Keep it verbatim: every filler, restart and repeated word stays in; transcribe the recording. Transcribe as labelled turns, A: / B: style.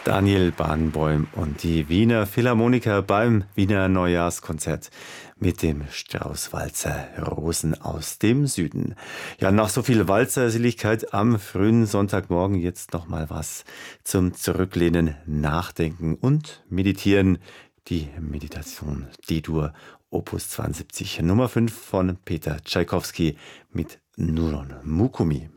A: Daniel Barenboim und die Wiener Philharmoniker beim Wiener Neujahrskonzert mit dem Strauß-Walzer Rosen aus dem Süden. Ja, nach so viel Walzerseligkeit am frühen Sonntagmorgen jetzt noch mal was zum Zurücklehnen, Nachdenken und Meditieren. Die Meditation D-Dur Opus zweiundsiebzig Nummer fünf von Peter Tschaikowski mit Nuron Mukumi.